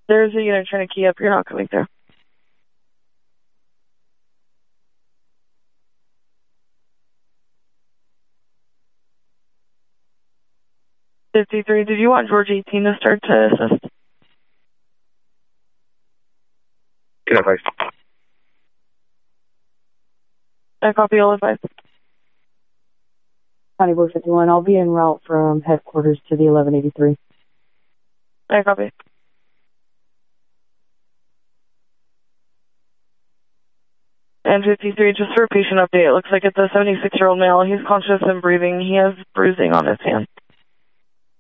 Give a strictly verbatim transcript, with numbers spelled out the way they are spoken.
There's a unit trying to key up. You're not coming through. fifty-three, did you want George eighteen to start to assist? Good advice. I copy all advice. County Board fifty-one, I'll be en route from headquarters to the eleven eighty-three. I copy. And fifty-three, just for a patient update, it looks like it's a seventy-six-year-old male. He's conscious and breathing. He has bruising on his hand.